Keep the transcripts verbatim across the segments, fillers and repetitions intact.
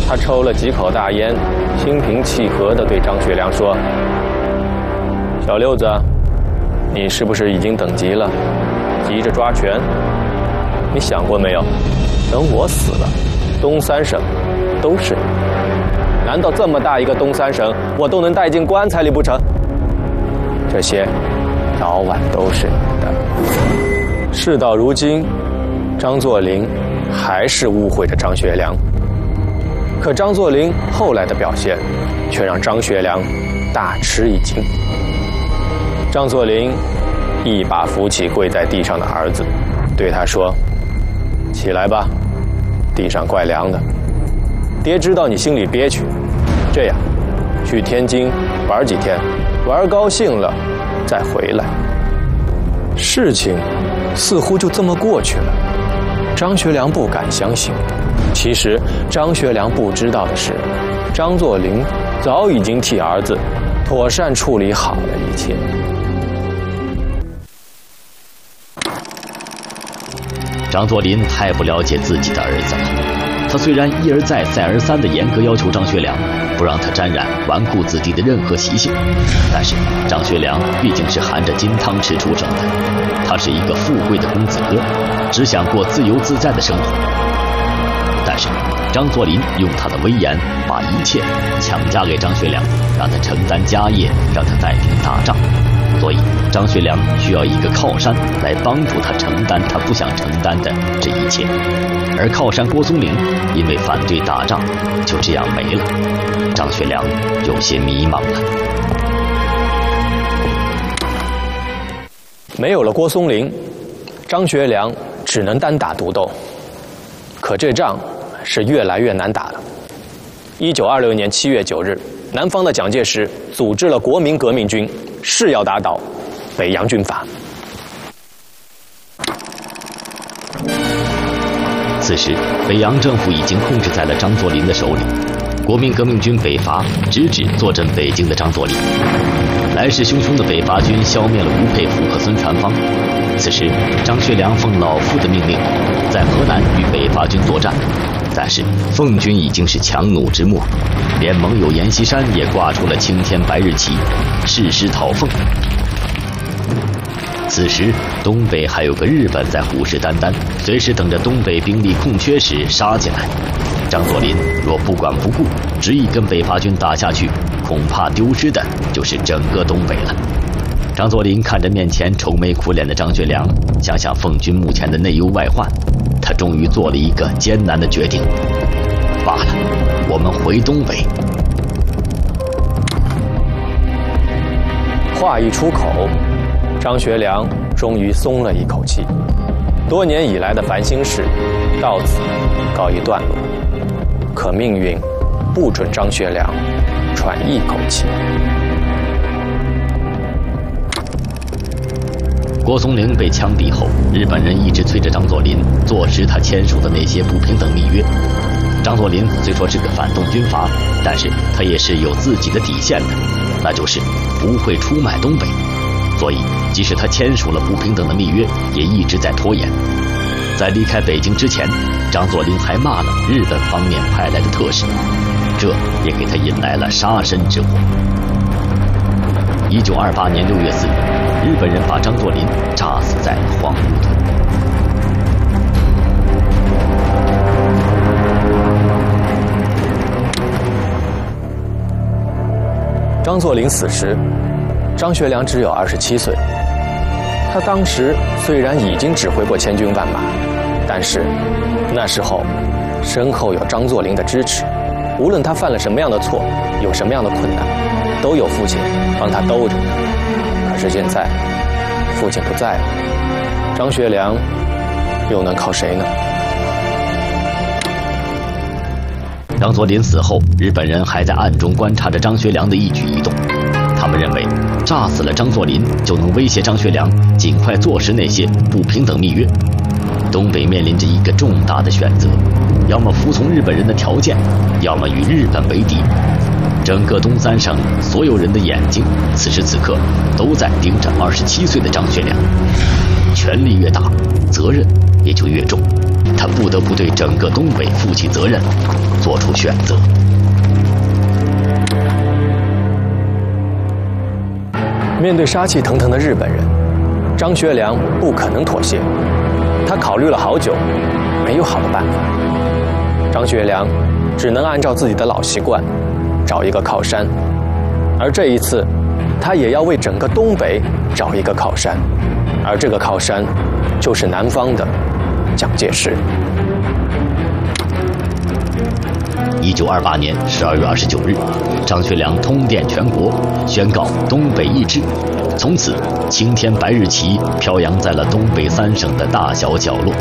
他抽了几口大烟，心平气和地对张学良说：“小六子，你是不是已经等急了，急着抓权？你想过没有？等我死了，东三省都是你。难道这么大一个东三省，我都能带进棺材里不成？这些早晚都是你的。”事到如今，张作霖还是误会着张学良。可张作霖后来的表现，却让张学良大吃一惊。张作霖一把扶起跪在地上的儿子，对他说：“起来吧，地上怪凉的。爹知道你心里憋屈，这样，去天津玩几天，玩高兴了再回来。”事情似乎就这么过去了。张学良不敢相信。其实张学良不知道的是，张作霖早已经替儿子妥善处理好了一切。 张作霖太不了解自己的儿子了。他虽然一而再再而三地严格要求张学良不让他沾染纨绔子弟的任何习性，但是张学良毕竟是含着金汤匙出生的，他是一个富贵的公子哥，只想过自由自在的生活。但是张作霖用他的威严把一切强加给张学良，让他承担家业，让他带兵打仗，所以张学良需要一个靠山来帮助他承担他不想承担的这一切。而靠山郭松龄因为反对打仗就这样没了，张学良有些迷茫了。 没有了郭松龄，张学良只能单打独斗。可这仗是越来越难打了。一九二六年七月九日，南方的蒋介石组织了国民革命军，誓要打倒北洋军阀。 此时，北洋政府已经控制在了张作霖的手里。国民革命军北伐直指坐镇北京的张作霖。来势汹汹的北伐军消灭了吴佩孚和孙传芳。此时，张学良奉老父的命令，在河南与北伐军作战。但是奉军已经是强弩之末，连盟友阎锡山也挂出了青天白日旗，誓师讨奉。此时东北还有个日本在虎视眈眈，随时等着东北兵力空缺时杀进来。张作霖若不管不顾，执意跟北伐军打下去，恐怕丢失的就是整个东北了。张作霖看着面前愁眉苦脸的张学良，想想奉军目前的内忧外患，他终于做了一个艰难的决定。罢了，我们回东北。 话一出口，张学良终于松了一口气，多年以来的烦心事到此告一段落。可命运不准张学良喘一口气。 郭松龄被枪毙后，日本人一直催着张作霖坐实他签署的那些不平等密约。张作霖虽说是个反动军阀，但是他也是有自己的底线的，那就是不会出卖东北。所以即使他签署了不平等的密约，也一直在拖延。在离开北京之前，张作霖还骂了日本方面派来的特使，这也给他引来了杀身之祸。一九二八年六月四日，日本人把张作霖炸死在黄梧洞。 张作霖死时，张学良只有二十七岁。他当时虽然已经指挥过千军万马，但是那时候身后有张作霖的支持，无论他犯了什么样的错，有什么样的困难，都有父亲帮他兜着。可是现在父亲不在了，张学良又能靠谁呢？ 张作霖死后，日本人还在暗中观察着张学良的一举一动。他们认为炸死了张作霖就能威胁张学良尽快坐实那些不平等密约。东北面临着一个重大的选择，要么服从日本人的条件，要么与日本为敌。整个东三省所有人的眼睛此时此刻都在盯着二十七岁的张学良，权力越大，责任也就越重。 他不得不对整个东北负起责任，做出选择。 面对杀气腾腾的日本人，张学良不可能妥协。他考虑了好久，没有好的办法。张学良只能按照自己的老习惯，找一个靠山。而这一次，他也要为整个东北找一个靠山，而这个靠山就是南方的蒋介石。 一九二八年十二月二十九日，张学良通电全国，宣告东北易帜。从此，青天白日旗飘扬在了东北三省的大小角落。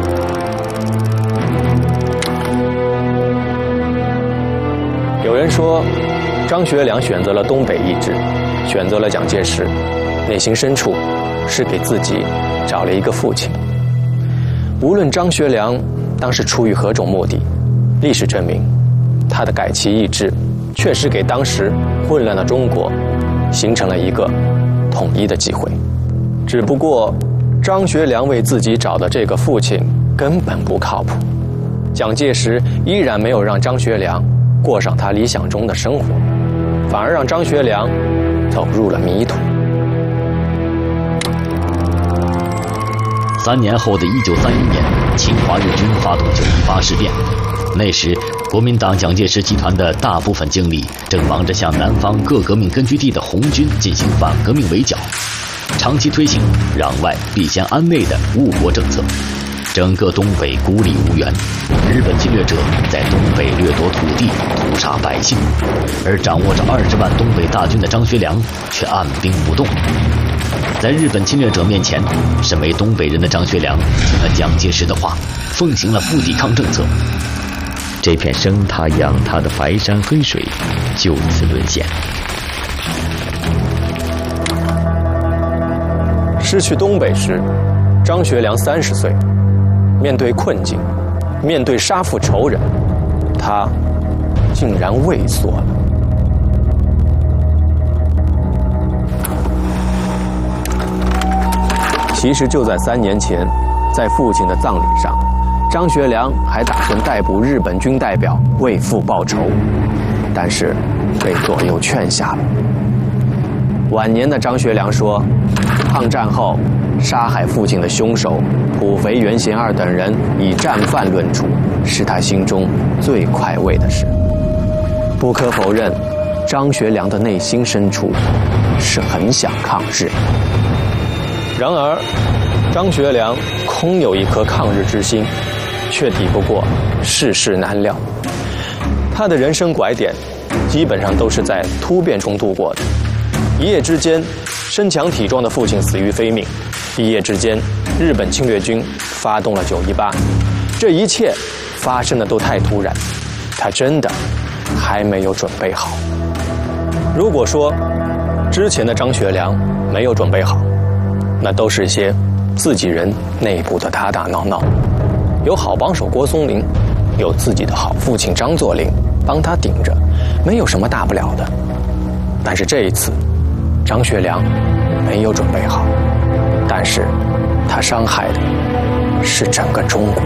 有人说，张学良选择了东北易帜，选择了蒋介石，内心深处是给自己找了一个父亲。无论张学良当时出于何种目的，历史证明，他的改旗易帜确实给当时混乱的中国形成了一个统一的机会。只不过张学良为自己找的这个父亲根本不靠谱，蒋介石依然没有让张学良过上他理想中的生活，反而让张学良走入了迷途。 三年后的一九三一年，侵华日军发动九一八事变。那时，国民党蒋介石集团的大部分精力正忙着向南方各革命根据地的红军进行反革命围剿，长期推行攘外必先安内的误国政策，整个东北孤立无援。日本侵略者在东北掠夺土地、屠杀百姓，而掌握着二十万东北大军的张学良却按兵不动。在日本侵略者面前，身为东北人的张学良听了蒋介石的话，奉行了不抵抗政策。这片生他养他的白山黑水就此沦陷。 失去东北时，张学良三十岁，面对困境，面对杀父仇人，他竟然畏缩了。其实就在三年前，在父亲的葬礼上，张学良还打算逮捕日本军代表为父报仇，但是被左右劝下了。晚年的张学良说，抗战后杀害父亲的凶手土肥原贤二等人以战犯论处，是他心中最快慰的事。不可否认，张学良的内心深处是很想抗日。然而，张学良空有一颗抗日之心，却抵不过世事难料。他的人生拐点基本上都是在突变中度过的。一夜之间，身强体壮的父亲死于非命；一夜之间，日本侵略军发动了九一八。这一切发生的都太突然，他真的还没有准备好。如果说之前的张学良没有准备好，那都是一些自己人内部的打打闹闹。有好帮手郭松龄，有自己的好父亲张作霖帮他顶着，没有什么大不了的。但是这一次，张学良没有准备好，但是他伤害的是整个中国。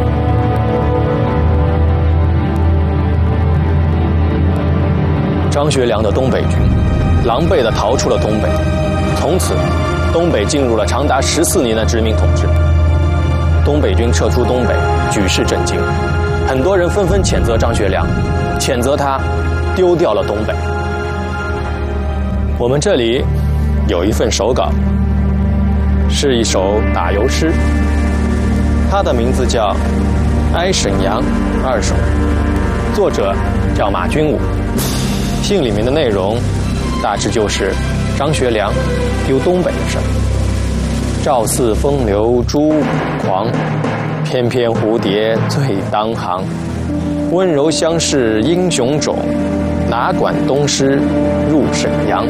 张学良的东北军狼狈地逃出了东北，从此东北进入了长达十四年的殖民统治。东北军撤出东北，举世震惊，很多人纷纷谴责张学良，谴责他丢掉了东北。我们这里有一份手稿，是一首打油诗，它的名字叫《哀沈阳二首》，作者叫马君武。信里面的内容大致就是张学良丢东北的事儿。赵四风流诸古狂，翩翩蝴蝶最当行。温柔乡士英雄种，哪管东施入沈阳。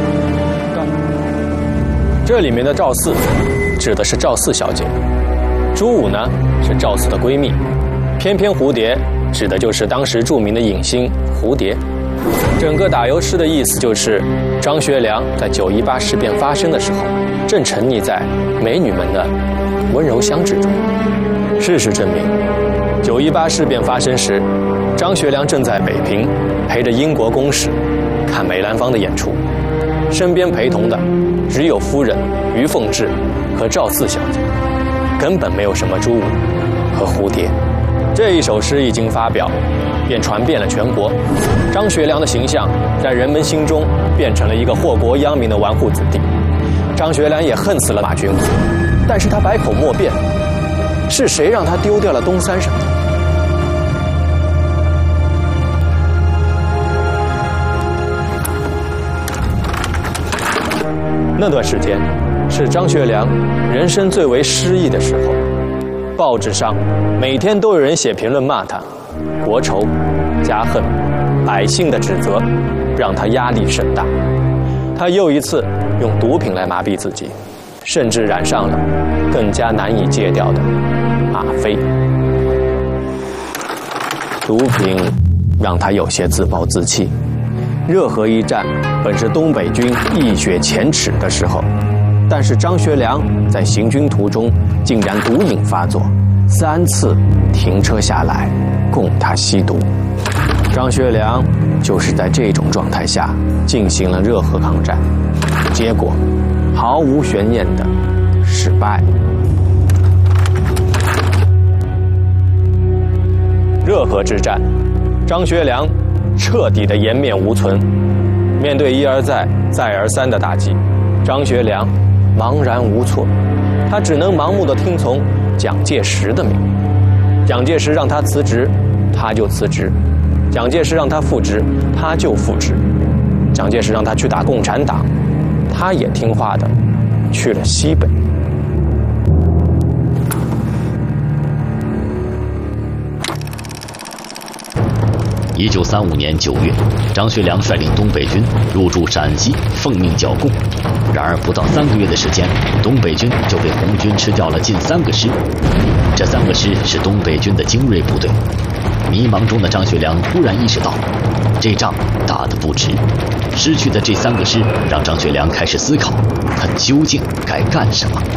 这里面的赵四指的是赵四小姐，朱武呢是赵四的闺蜜，翩翩蝴蝶指的就是当时著名的影星蝴蝶。整个打油诗的意思就是，张学良在九一八事变发生的时候，正沉溺在美女们的温柔乡之中。 事实证明，九一八事变发生时，张学良正在北平陪着英国公使看梅兰芳的演出，身边陪同的只有夫人于凤至和赵四小姐，根本没有什么朱武和蝴蝶。这一首诗一经发表，便传遍了全国。张学良的形象在人们心中变成了一个祸国殃民的纨绔子弟。张学良也恨死了马君武，但是他百口莫辩，是谁让他丢掉了东三省？那段时间是张学良人生最为失意的时候，报纸上每天都有人写评论骂他，国仇家恨，百姓的指责让他压力甚大。他又一次用毒品来麻痹自己，甚至染上了更加难以戒掉的吗啡。毒品让他有些自暴自弃。热河一战本是东北军一雪前耻的时候，但是张学良在行军途中竟然毒瘾发作，三次停车下来供他吸毒。张学良就是在这种状态下进行了热河抗战，结果毫无悬念的失败。热河之战，张学良彻底的颜面无存。面对一而再再而三的打击，张学良茫然无措，他只能盲目的听从蒋介石的命令。蒋介石让他辞职，他就辞职；蒋介石让他复职，他就复职；蒋介石让他去打共产党，他也听话的去了西北。 一九三五年九月，张学良率领东北军入驻陕西，奉命剿共。然而不到三个月的时间，东北军就被红军吃掉了近三个师。这三个师是东北军的精锐部队。迷茫中的张学良突然意识到，这仗打得不值。失去的这三个师让张学良开始思考，他究竟该干什么。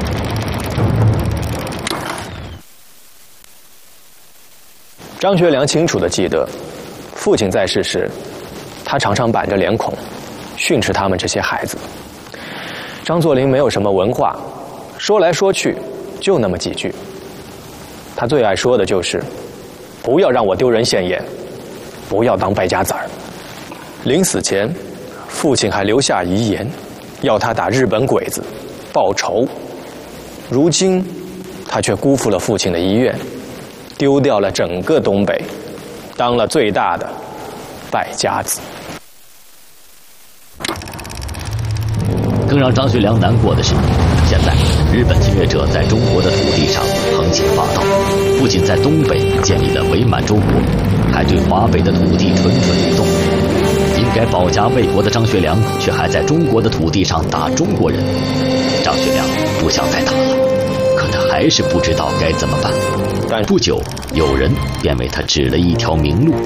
张学良清楚地记得，父亲在世时，他常常板着脸孔训斥他们这些孩子。张作霖没有什么文化，说来说去就那么几句。他最爱说的就是不要让我丢人现眼，不要当败家子儿。临死前，父亲还留下遗言，要他打日本鬼子报仇。如今他却辜负了父亲的遗愿，丢掉了整个东北，当了最大的败家子。 更让张学良难过的是，现在日本侵略者在中国的土地上横行霸道，不仅在东北建立了伪满洲国，还对华北的土地蠢蠢欲动。应该保家卫国的张学良却还在中国的土地上打中国人。张学良不想再打了，可他还是不知道该怎么办。但不久，有人便为他指了一条明路。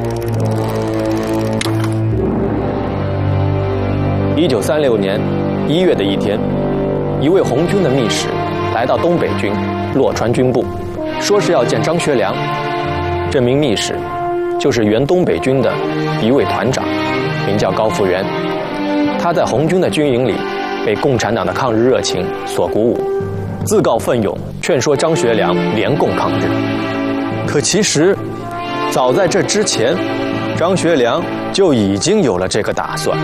一九三六年一月的一天，一位红军的密使来到东北军洛川军部，说是要见张学良。这名密使就是原东北军的一位团长，名叫高福元。他在红军的军营里被共产党的抗日热情所鼓舞，自告奋勇劝说张学良联共抗日。可其实早在这之前，张学良就已经有了这个打算。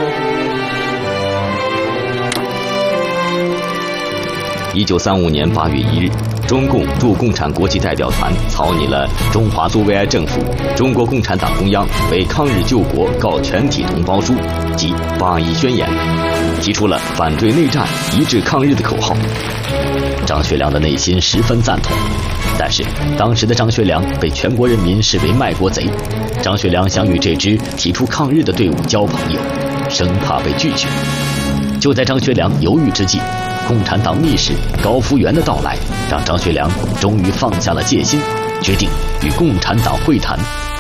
一九三五年八月一日，中共驻共产国际代表团草拟了《中华苏维埃政府、中国共产党中央为抗日救国告全体同胞书》及八一宣言，提出了反对内战、一致抗日的口号。张学良的内心十分赞同，但是当时的张学良被全国人民视为卖国贼。张学良想与这支提出抗日的队伍交朋友，生怕被拒绝。就在张学良犹豫之际，共产党密使高福元的到来，让张学良终于放下了戒心，决定与共产党会谈。